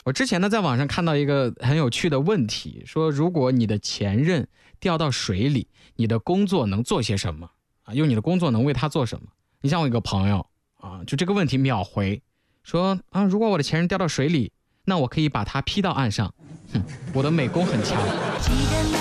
我之前呢在网上看到一个很有趣的问题，说如果你的前任掉到水里，你的工作能做些什么啊？用你的工作能为他做什么？你像我一个朋友啊，就这个问题秒回说啊，如果我的前任掉到水里，那我可以把他劈到岸上，我的美工很强。